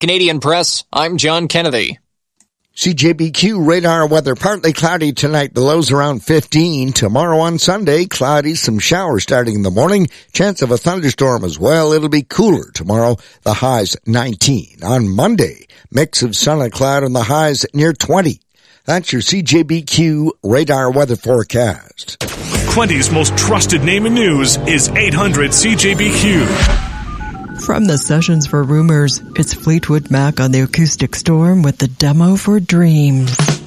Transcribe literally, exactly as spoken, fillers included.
Canadian Press, I'm John Kennedy. C J B Q radar weather, partly cloudy tonight, the lows around fifteen. Tomorrow on Sunday, cloudy, some showers starting in the morning. Chance of a thunderstorm as well. It'll be cooler tomorrow, the highs nineteen. On Monday, mix of sun and cloud and the highs near twenty. That's your C J B Q radar weather forecast. Quenty's most trusted name in news is eight hundred C J B Q. From the Sessions for Rumors, it's Fleetwood Mac on the Acoustic Storm with the demo for Dreams.